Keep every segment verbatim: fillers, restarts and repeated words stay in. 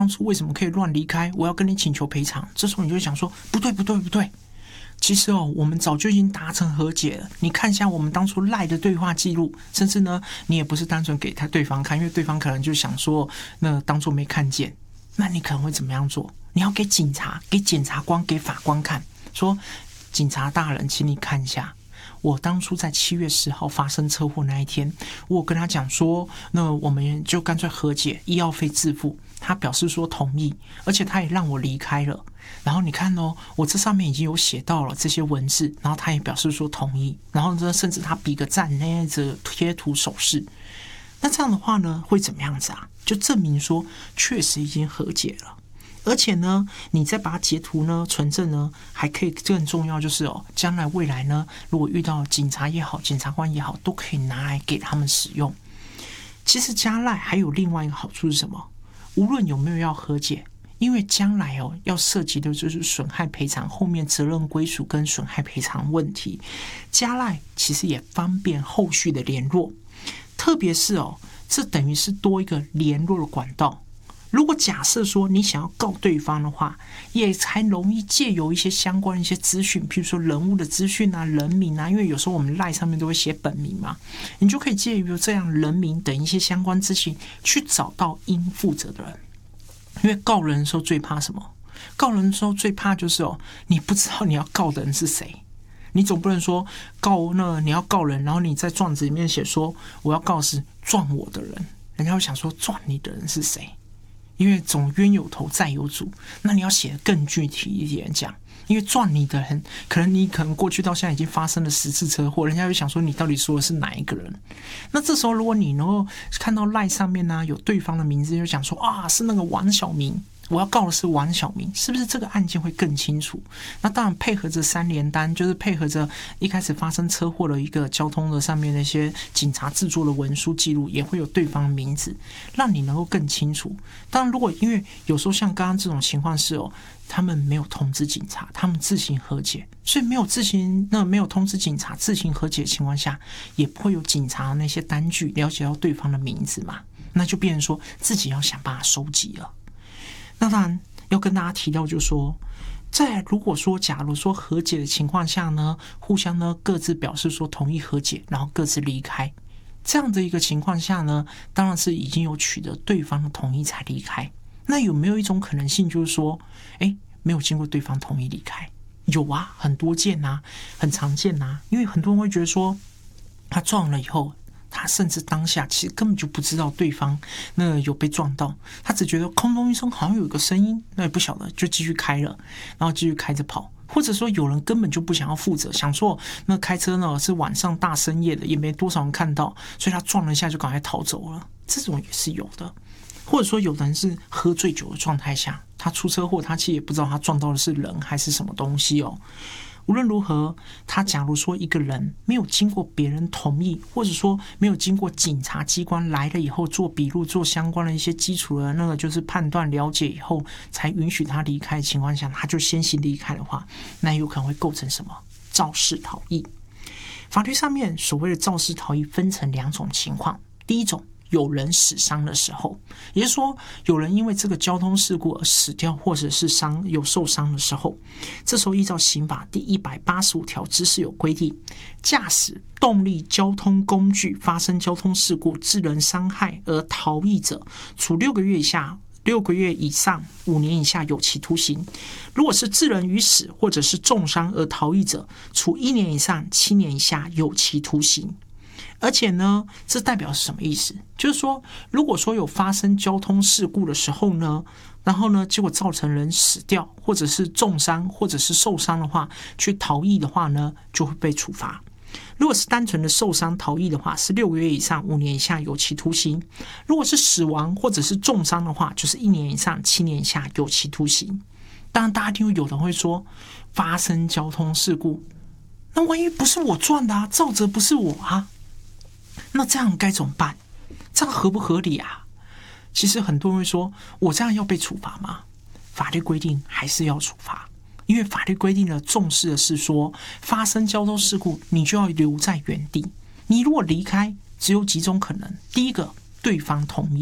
当初为什么可以乱离开？我要跟你请求赔偿。这时候你就会想说，不对不对不对，其实哦，我们早就已经达成和解了。你看一下我们当初赖的对话记录，甚至呢，你也不是单纯给他对方看，因为对方可能就想说，那当作没看见。那你可能会怎么样做？你要给警察、给检察官、给法官看，说警察大人，请你看一下。我当初在七月十号发生车祸那一天，我有跟他讲说，那我们就干脆和解，医药费自付。他表示说同意，而且他也让我离开了。然后你看哦，我这上面已经有写到了这些文字，然后他也表示说同意，然后呢，甚至他比个赞，那样子贴图手势。那这样的话呢，会怎么样子啊？就证明说确实已经和解了。而且呢，你再把它截图呢、存证呢，还可以更重要就是哦，将来未来呢，如果遇到警察也好、检察官也好，都可以拿来给他们使用。其实加赖还有另外一个好处是什么？无论有没有要和解，因为将来哦要涉及的就是损害赔偿后面责任归属跟损害赔偿问题，加赖其实也方便后续的联络，特别是哦，这等于是多一个联络的管道。如果假设说你想要告对方的话，也才容易借由一些相关的一些资讯，譬如说人物的资讯啊、人名啊，因为有时候我们赖上面都会写本名嘛，你就可以借由这样人名等一些相关资讯去找到应负责的人。因为告人的时候最怕什么？告人的时候最怕就是哦，你不知道你要告的人是谁。你总不能说告那你要告人，然后你在状子里面写说我要告的是撞我的人，人家会想说撞你的人是谁？因为总冤有头债有主，那你要写得更具体一点讲，因为撞你的人，可能你可能过去到现在已经发生了十次车祸，人家会想说你到底说的是哪一个人？那这时候如果你能够看到赖上面呢、啊、有对方的名字，就讲说啊是那个王小明。我要告的是王小明，是不是这个案件会更清楚？那当然配合着三联单，就是配合着一开始发生车祸的一个交通的上面那些警察制作的文书记录，也会有对方的名字，让你能够更清楚。当然，如果因为有时候像刚刚这种情况是哦，他们没有通知警察，他们自行和解，所以没有自行那没有通知警察自行和解的情况下，也不会有警察的那些单据了解到对方的名字嘛，那就变成说自己要想办法收集了。那当然要跟大家提到，就是说，在如果说假如说和解的情况下呢，互相呢各自表示说同意和解，然后各自离开，这样的一个情况下呢，当然是已经有取得对方的同意才离开。那有没有一种可能性，就是说，哎，没有经过对方同意离开？有啊，很多见啊，很常见啊。因为很多人会觉得说，他撞了以后。他甚至当下其实根本就不知道对方那有被撞到，他只觉得空中一声好像有一个声音，那也不晓得就继续开了，然后继续开着跑。或者说有人根本就不想要负责，想说那开车呢是晚上大深夜的，也没多少人看到，所以他撞了一下就赶快逃走了，这种也是有的。或者说有人是喝醉酒的状态下，他出车祸，他其实也不知道他撞到的是人还是什么东西哦。无论如何，他假如说一个人没有经过别人同意，或者说没有经过警察机关来了以后做笔录、做相关的一些基础的那个就是判断了解以后，才允许他离开的情况下，他就先行离开的话，那有可能会构成什么肇事逃逸。法律上面所谓的肇事逃逸分成两种情况，第一种。有人死伤的时候，也就是说有人因为这个交通事故而死掉，或者是伤有受伤的时候，这时候依照刑法第一百八十五条之四有规定，驾驶动力交通工具发生交通事故致人伤害而逃逸者，处六个月以下六个月以上五年以下有期徒刑；如果是致人于死或者是重伤而逃逸者，处一年以上七年以下有期徒刑。而且呢，这代表是什么意思？就是说，如果说有发生交通事故的时候呢，然后呢，结果造成人死掉，或者是重伤，或者是受伤的话，去逃逸的话呢，就会被处罚。如果是单纯的受伤逃逸的话，是六个月以上五年以下有期徒刑；如果是死亡或者是重伤的话，就是一年以上七年以下有期徒刑。当然，大家一定会有人会说，发生交通事故，那万一不是我撞的啊，肇责不是我啊？那这样该怎么办？这样合不合理啊？其实很多人会说，我这样要被处罚吗？法律规定还是要处罚，因为法律规定的重视的是说，发生交通事故你就要留在原地，你如果离开，只有几种可能：第一个，对方同意；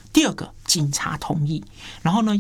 第二个，警察同意，然后呢